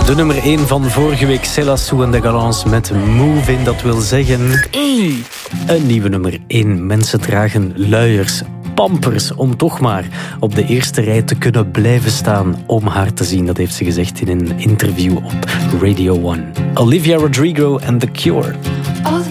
De nummer 1 van vorige week, Céla Sou en de Galants met Move In. Dat wil zeggen... Een nieuwe nummer 1. Mensen dragen luiers, pampers, om toch maar op de eerste rij te kunnen blijven staan om haar te zien. Dat heeft ze gezegd in een interview op Radio 1. Olivia Rodrigo en The Cure. All the